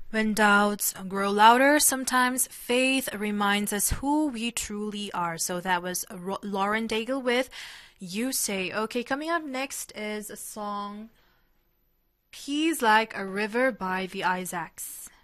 When doubts grow louder, sometimes faith reminds us who we truly are. So that was Lauren Daigle with You Say. Okay, coming up next is a song Peace Like a River by the Isaacs.